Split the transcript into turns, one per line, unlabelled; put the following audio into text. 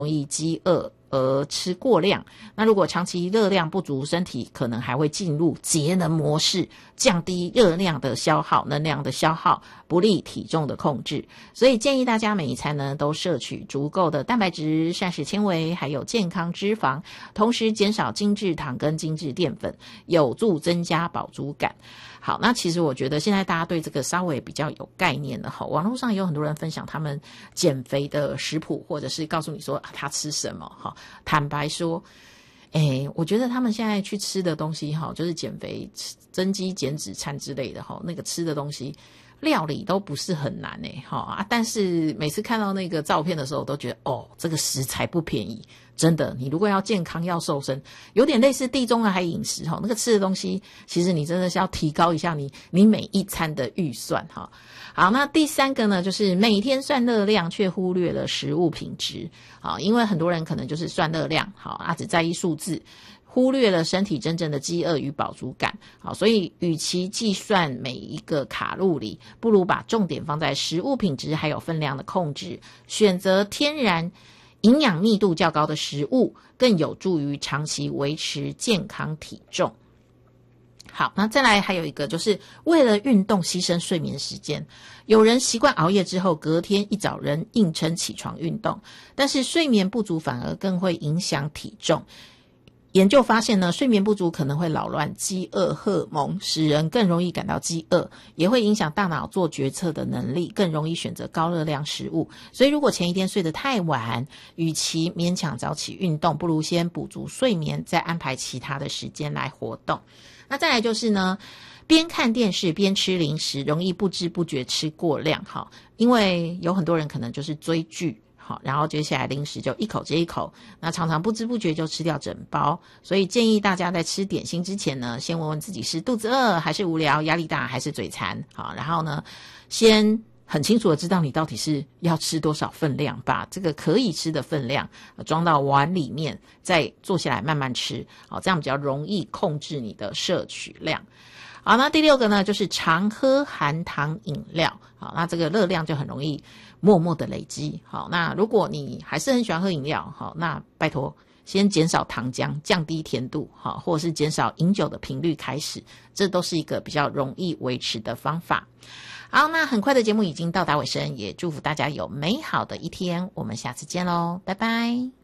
易饥饿而吃过量。那如果长期热量不足，身体可能还会进入节能模式，降低热量的消耗、能量的消耗，不利体重的控制。所以建议大家每一餐呢都摄取足够的蛋白质、膳食纤维，还有健康脂肪，同时减少精制糖跟精制淀粉，有助增加饱足感。好，那其实我觉得现在大家对这个稍微比较有概念的哈，网络上有很多人分享他们减肥的食谱，或者是告诉你说他吃什么哈。坦白说，我觉得他们现在去吃的东西哈，就是减肥、增肌、减脂餐之类的哈，那个吃的东西料理都不是很难但是每次看到那个照片的时候，我都觉得这个食材不便宜。真的，你如果要健康要瘦身，有点类似地中海饮食那个吃的东西，其实你真的是要提高一下你每一餐的预算哈。好，那第三个呢，就是每天算热量却忽略了食物品质。好，因为很多人可能就是算热量，只在意数字，忽略了身体真正的饥饿与饱足感。好，所以与其计算每一个卡路里，不如把重点放在食物品质还有分量的控制，选择天然营养密度较高的食物，更有助于长期维持健康体重。好，那再来还有一个，就是为了运动牺牲睡眠时间。有人习惯熬夜之后，隔天一早仍硬撑起床运动，但是睡眠不足反而更会影响体重。研究发现呢，睡眠不足可能会扰乱饥饿荷尔蒙，使人更容易感到饥饿，也会影响大脑做决策的能力，更容易选择高热量食物。所以如果前一天睡得太晚，与其勉强早起运动，不如先补足睡眠，再安排其他的时间来活动。那再来就是呢，边看电视边吃零食，容易不知不觉吃过量因为有很多人可能就是追剧，然后接下来零食就一口接一口，那常常不知不觉就吃掉整包。所以建议大家在吃点心之前呢，先问问自己是肚子饿还是无聊、压力大还是嘴馋。好，然后呢，先很清楚的知道你到底是要吃多少分量，把这个可以吃的分量装到碗里面，再坐下来慢慢吃。好，这样比较容易控制你的摄取量。好，那第六个呢，就是常喝含糖饮料。好，那这个热量就很容易默默的累积。好，那如果你还是很喜欢喝饮料，好，那拜托先减少糖浆，降低甜度，好，或者是减少饮酒的频率开始，这都是一个比较容易维持的方法。好，那很快的节目已经到达尾声，也祝福大家有美好的一天，我们下次见咯，拜拜。